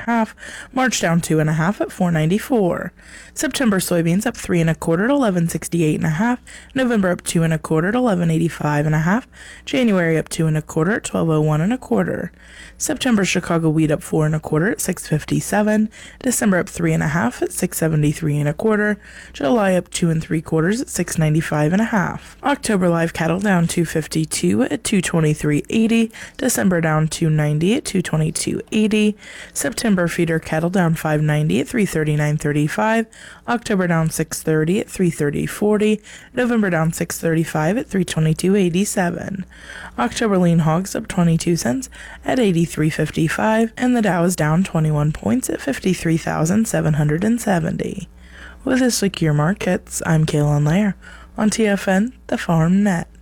1.5. March down 2.5 at $4.94. September soybeans up 3.25 at $11.68.5. November up 2.25 at $11.85.5. January up 2.25 at $12.01.25. September Chicago wheat up 4.25 at $6.57. December up 3.5 at $6.73.25. July up 2.75 at $6.95.5. October live cattle down 252 at $223.80. December down 290 at $222.80. September feeder cattle down 590 at $339.35. October down 630 at $330.40. November down 635 at $322.87. October lean hogs up 22 cents at $83.55, and the Dow is down 21 points at 53,770. With this week your markets, I'm Kaylin Lair on TFN, the Farm Net.